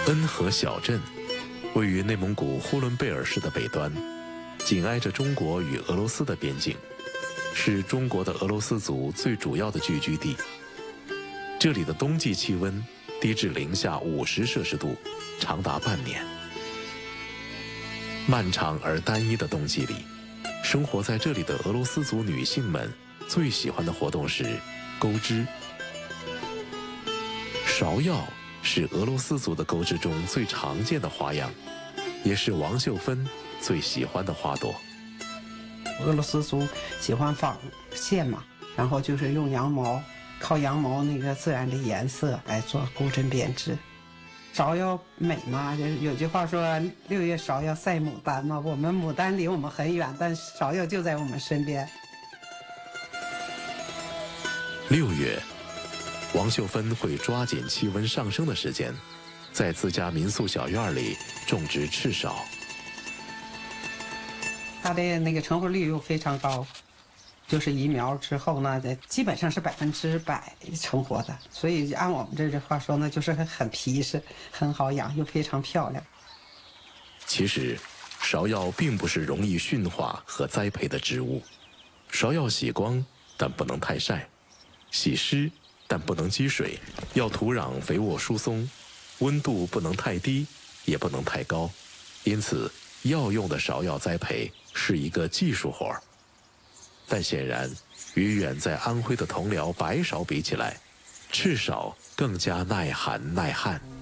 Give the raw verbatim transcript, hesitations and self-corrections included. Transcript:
恩和小镇位于内蒙古呼伦贝尔市的北端，紧挨着中国与俄罗斯的边境，是中国的俄罗斯族最主要的聚居地。这里的冬季气温低至零下五十摄氏度，长达半年。漫长而单一的冬季里，生活在这里的俄罗斯族女性们最喜欢的活动是钩织。芍药是俄罗斯族的钩织中最常见的花样，也是王秀芬最喜欢的花朵。 俄罗斯族喜欢纺线嘛，然后就是用羊毛，靠羊毛那个自然的颜色来做钩针编织。芍药美嘛，就是有句话说六月芍药赛牡丹嘛，我们牡丹离我们很远，但芍药就在我们身边。 六月，王秀芬会抓紧气温上升的时间，在自家民宿小院里种植赤芍。 它的那个成活率又非常高，就是移苗之后呢，基本上是百分之百成活的，所以按我们这句话说呢，就是很皮实，很好养，又非常漂亮。 其实，芍药并不是容易驯化和栽培的植物，芍药喜光，但不能太晒；喜湿，但不能积水，要土壤肥沃疏松，温度不能太低，也不能太高。因此，药用的芍药栽培是一个技术活儿。但显然，与远在安徽的同僚白芍比起来，赤芍更加耐寒耐旱。